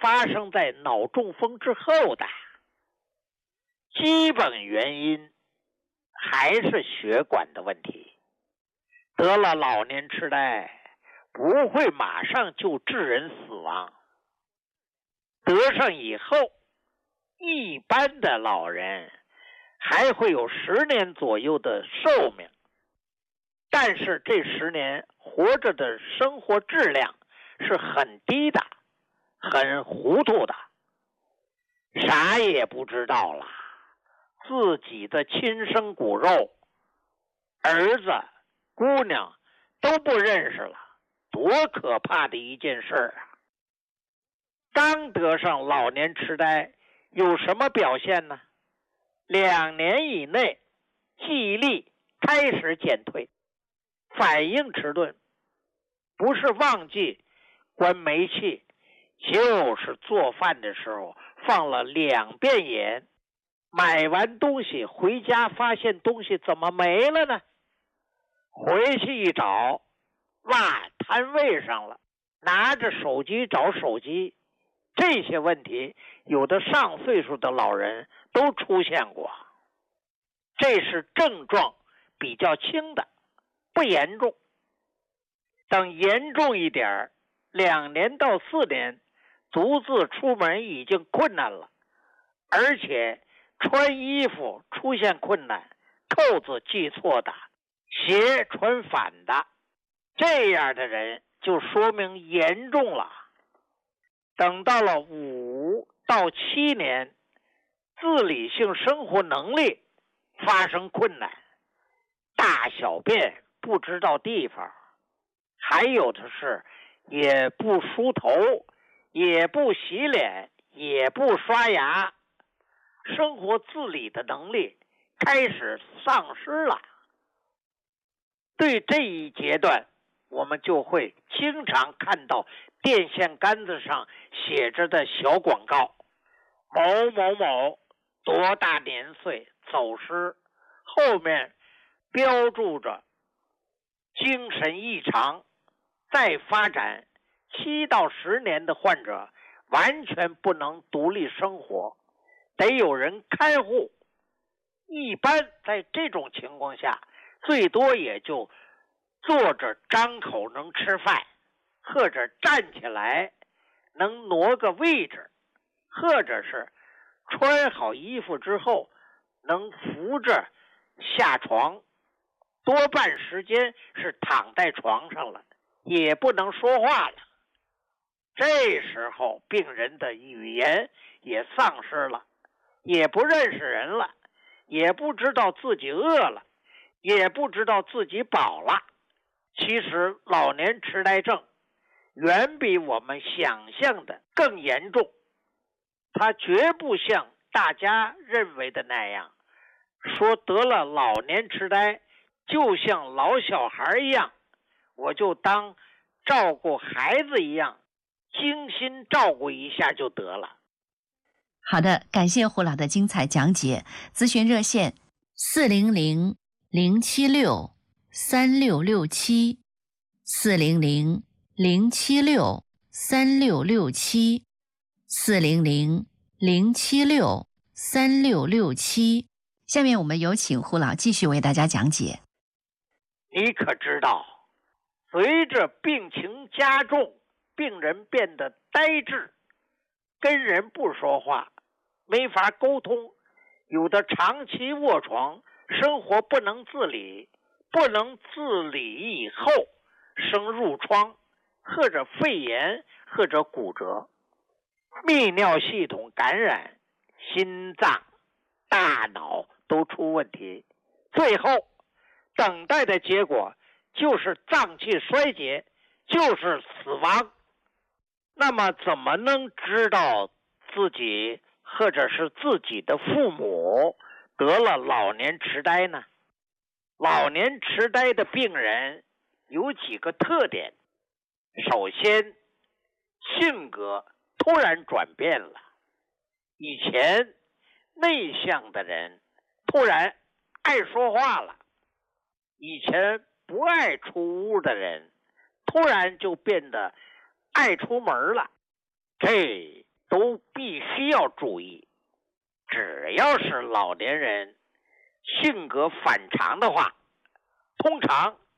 发生在脑中风之后的。基本原因还是血管的问题。得了老年痴呆不会马上就致人死亡，得上以后，一般的老人还会有10年左右的寿命，但是这10年活着的生活质量是很低的，很糊涂的，啥也不知道了，自己的亲生骨肉，儿子姑娘都不认识了，多可怕的一件事啊！刚得上老年痴呆有什么表现呢？2年以内记忆力开始减退，反应迟钝，不是忘记关煤气，就是做饭的时候放了2遍盐，买完东西回家发现东西怎么没了呢？回去一找，哇，摊位上了，拿着手机找手机。这些问题有的上岁数的老人都出现过，这是症状比较轻的，不严重。等严重一点，2年到4年，独自出门已经困难了，而且穿衣服出现困难，扣子系错的，鞋穿反的，这样的人就说明严重了。等到了5到7年，自理性生活能力发生困难，大小便不知道地方，还有的是也不梳头，也不洗脸，也不刷牙，生活自理的能力开始丧失了。对这一阶段，我们就会经常看到电线杆子上写着的小广告，某某某多大年岁走失，后面标注着精神异常，再发展7到10年的患者完全不能独立生活，得有人看护。一般在这种情况下，最多也就坐着张口能吃饭，或者站起来能挪个位置，或者是穿好衣服之后能扶着下床，多半时间是躺在床上了，也不能说话了。这时候病人的语言也丧失了，也不认识人了，也不知道自己饿了，也不知道自己饱了。其实老年痴呆症远比我们想象的更严重，它绝不像大家认为的那样，说得了老年痴呆就像老小孩一样，我就当照顾孩子一样，精心照顾一下就得了。 好的，感谢胡老的精彩讲解。咨询热线400-076-3667 400-076-3667 400-076-3667。下面我们有请胡老继续为大家讲解。 你可知道，随着病情加重，病人变得呆滞，跟人不说话，没法沟通，有的长期卧床，生活不能自理，不能自理以后生褥疮，或者肺炎，或者骨折，泌尿系统感染，心脏、大脑都出问题，最后等待的结果就是脏器衰竭，就是死亡。那么怎么能知道自己或者是自己的父母得了老年痴呆呢？老年痴呆的病人有几个特点。首先，性格突然转变了，以前内向的人突然爱说话了，以前不爱出屋的人突然就变得爱出门了，这都必须要注意，只要是老年人性格反常的话，通常